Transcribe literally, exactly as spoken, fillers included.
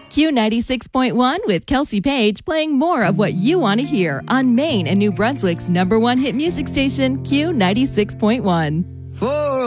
Q ninety-six point one with Kelsey Page playing more of what you want to hear on Maine and New Brunswick's number one hit music station, Q ninety-six point one. For